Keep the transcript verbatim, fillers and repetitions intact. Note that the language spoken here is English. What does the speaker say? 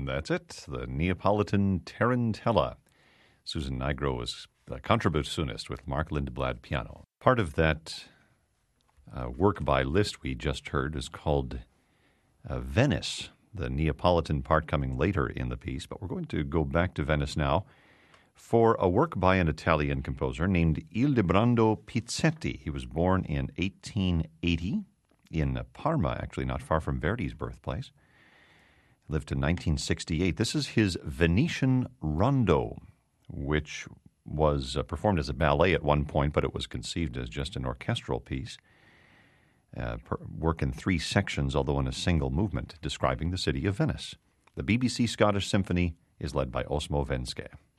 That's it, the Neapolitan Tarantella. Susan Nigro was the contrabassoonist with Mark Lindblad piano. Part of that uh, work by Liszt we just heard is called uh, Venice, the Neapolitan part coming later in the piece. But we're going to go back to Venice now for a work by an Italian composer named Ildebrando Pizzetti. He was born in eighteen eighty in Parma, actually not far from Verdi's birthplace. Lived in nineteen sixty-eight. This is his Venetian Rondo, which was uh, performed as a ballet at one point, but it was conceived as just an orchestral piece. Uh, per, work in three sections, although in a single movement, describing the city of Venice. The B B C Scottish Symphony is led by Osmo Venske.